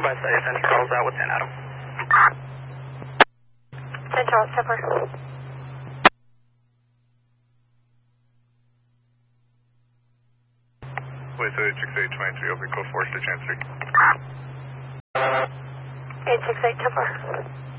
by Say Central's out with 10 Adam. Central, Stepper. Wait, 86823, over code 4, to chance 3. 868, Tipper.